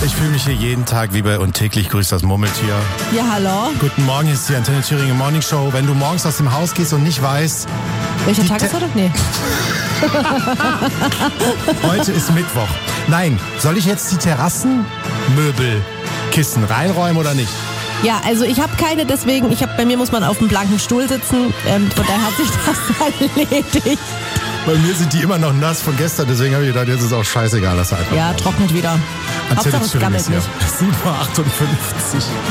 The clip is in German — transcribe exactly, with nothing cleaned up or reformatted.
Ich fühle mich hier jeden Tag wie bei und täglich grüßt das Murmeltier. Ja, hallo. Guten Morgen, hier ist die Antenne Thüringen Morning Show. Wenn du morgens aus dem Haus gehst und nicht weißt... Welcher Tag ist heute? Nee. Heute ist Mittwoch. Nein, soll ich jetzt die Terrassenmöbelkissen reinräumen oder nicht? Ja, also ich habe keine, deswegen, ich hab, bei mir muss man auf dem blanken Stuhl sitzen. Ähm, von daher hat sich das erledigt. Bei mir sind die immer noch nass von gestern, deswegen habe ich gedacht, jetzt ist auch scheißegal, lass einfach Ja, raus. trocknet wieder. Antenne Hauptsache es Thüringen gammelt ist hier. nicht. sieben Uhr achtundfünfzig.